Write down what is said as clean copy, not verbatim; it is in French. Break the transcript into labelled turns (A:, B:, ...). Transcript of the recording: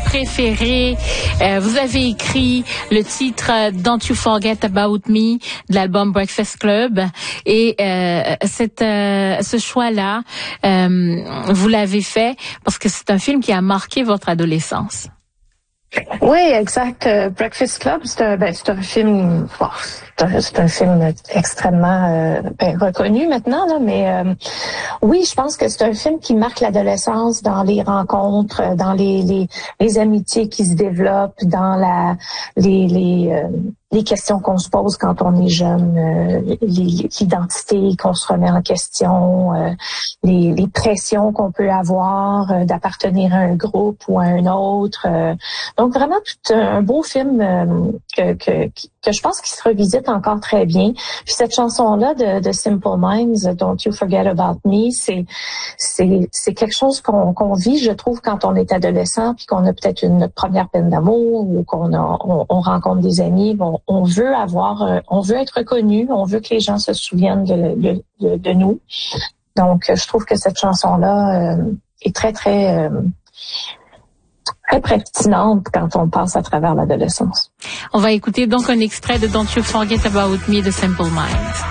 A: préférés. Vous avez écrit le titre Don't You Forget About Me de l'album Breakfast Club. Et ce choix-là, vous l'avez fait parce que c'est un film qui a marqué votre adolescence.
B: Oui, exact. Breakfast Club, c'est un film, c'est un film extrêmement reconnu maintenant, là, mais oui, je pense que c'est un film qui marque l'adolescence dans les rencontres, dans les amitiés qui se développent, dans les questions qu'on se pose quand on est jeune, l'identité qu'on se remet en question, les pressions qu'on peut avoir d'appartenir à un groupe ou à un autre. Donc vraiment tout un beau film que je pense qu'il se revisite encore très bien. Puis cette chanson-là de Simple Minds, Don't You Forget About Me, c'est quelque chose qu'on vit, je trouve, quand on est adolescent, puis qu'on a peut-être une première peine d'amour ou on rencontre des amis. Bon, on veut être reconnu, on veut que les gens se souviennent de nous. Donc, je trouve que cette chanson-là est très, très très pertinente quand on passe à travers l'adolescence.
A: On va écouter donc un extrait de Don't You Forget About Me de Simple Minds.